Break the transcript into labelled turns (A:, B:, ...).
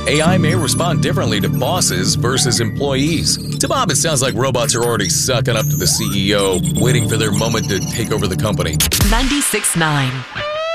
A: AI may respond differently to bosses versus employees. To Bob, it sounds like robots are already sucking up to the CEO, waiting for their moment to take over the company.
B: 96.9